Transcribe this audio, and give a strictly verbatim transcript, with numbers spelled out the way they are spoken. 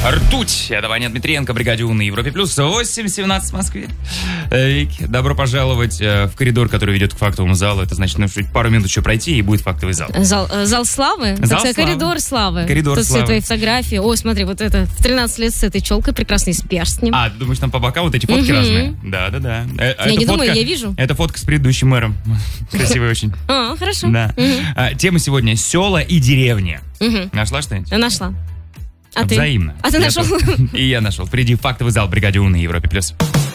Ртуть. Это Ваня Дмитриенко, бригаде У на Европе Плюс. восемь семнадцать в Москве. Вики, добро пожаловать в коридор, который ведет к фактовому залу. Это значит, нужно чуть пару минут еще пройти, и будет фактовый зал. Зал, зал славы? Зал так, славы. Коридор славы. Коридор Тут славы. все твои фотографии. Ой, смотри, вот это в тринадцать лет с этой челкой прекрасной, с перстнем. А, ты думаешь, там по бокам вот эти фотки Мгм. разные? Да-да-да. Э, Я эта не думаю, фотка- я вижу. Это фотка с предыдущим мэром. Красивая очень. А, хорошо. Да. Мгм. А, Тема сегодня села и деревня. Мгм. Нашла что-нибудь? Я нашла. А ты? Взаимно. А ты Я нашел? тоже. И я нашел. Впереди фактовый зал бригаде У на Европе Плюс.